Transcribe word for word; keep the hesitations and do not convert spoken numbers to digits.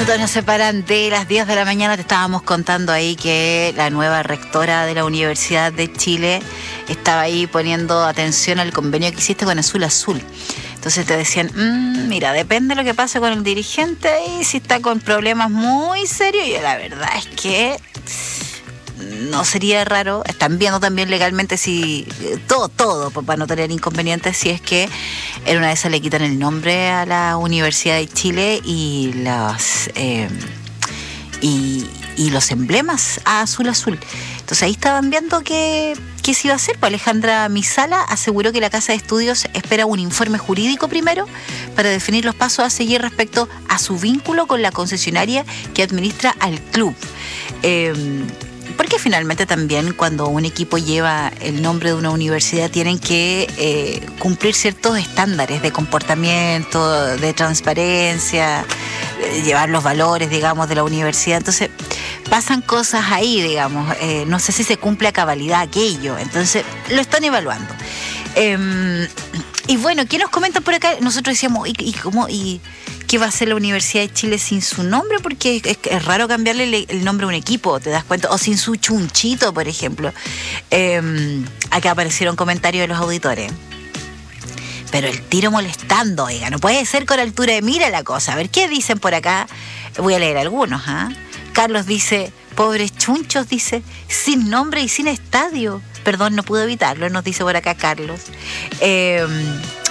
minutos nos separan de las diez de la mañana. Te estábamos contando ahí que la nueva rectora de la Universidad de Chile estaba ahí poniendo atención al convenio que hiciste con Azul Azul. Entonces te decían, mmm, mira, depende de lo que pase con el dirigente y si está con problemas muy serios. Y la verdad es que no sería raro. Están viendo también legalmente si todo, todo, para no tener inconvenientes, si es que en una de esas le quitan el nombre a la Universidad de Chile y las eh, y, y los emblemas a Azul Azul. Entonces ahí estaban viendo que qué se iba a hacer. Pues Alejandra Misala aseguró que la Casa de Estudios espera un informe jurídico primero para definir los pasos a seguir respecto a su vínculo con la concesionaria que administra al club. Eh, Porque finalmente también cuando un equipo lleva el nombre de una universidad tienen que eh, cumplir ciertos estándares de comportamiento, de transparencia, de llevar los valores, digamos, de la universidad. Entonces pasan cosas ahí, digamos. Eh, no sé si se cumple a cabalidad aquello. Entonces lo están evaluando. Eh, y bueno, ¿qué nos comentan por acá? Nosotros decíamos, ¿y, y cómo...? Y, ¿qué va a hacer la Universidad de Chile sin su nombre? Porque es, es raro cambiarle el nombre a un equipo, ¿te das cuenta? O sin su chunchito, por ejemplo. Eh, acá aparecieron comentarios de los auditores. Pero el tiro molestando, oiga, no puede ser con altura de mira la cosa. A ver, ¿qué dicen por acá? Voy a leer algunos, ¿ah? ¿eh? Carlos dice, pobres chunchos, dice, sin nombre y sin estadio. Perdón, no pude evitarlo, nos dice por acá Carlos. Eh...